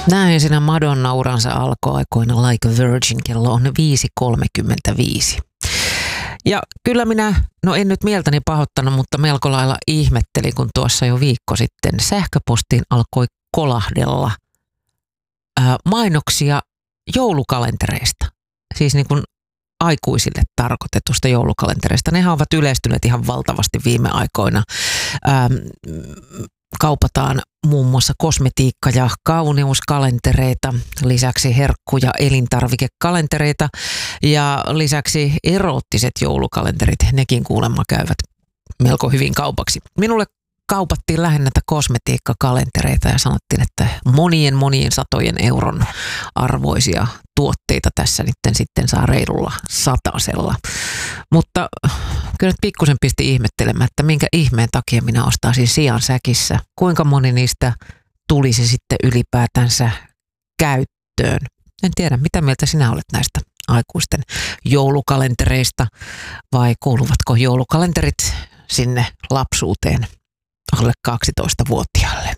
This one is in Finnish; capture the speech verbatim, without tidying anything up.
Näin siinä Madonna-uransa alkoi aikoina Like a Virgin, kello on viisi kolmekymmentäviisi. Ja kyllä minä, no en nyt mieltäni pahoittanut, mutta melko lailla ihmettelin, kun tuossa jo viikko sitten sähköpostiin alkoi kolahdella ää, mainoksia joulukalentereista. Siis niin kuin aikuisille tarkoitetusta joulukalentereista. Nehän ovat yleistyneet ihan valtavasti viime aikoina. Ähm, kaupataan muun muassa kosmetiikka- ja kauneuskalentereita, lisäksi herkku- ja elintarvikekalentereita ja lisäksi eroottiset joulukalenterit, nekin kuulemma käyvät melko hyvin kaupaksi. Minulle kaupattiin lähinnä näitä kosmetiikkakalentereita ja sanottiin, että monien monien satojen euron arvoisia tuotteita tässä nyt sitten saa reilulla satasella. Mutta kyllä nyt pikkusen pisti ihmettelemään, että minkä ihmeen takia minä ostaisin sian säkissä. Kuinka moni niistä tulisi sitten ylipäätänsä käyttöön. En tiedä, mitä mieltä sinä olet näistä aikuisten joulukalentereista vai kuuluvatko joulukalenterit sinne lapsuuteen alle kaksitoistavuotiaalle?